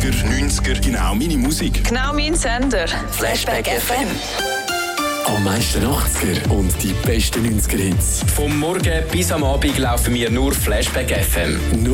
80er, 90er, genau meine Musik. Genau mein Sender. Flashback FM. Am meisten 80er und die besten 90er-Hits. Vom Morgen bis am Abend laufen wir nur Flashback FM.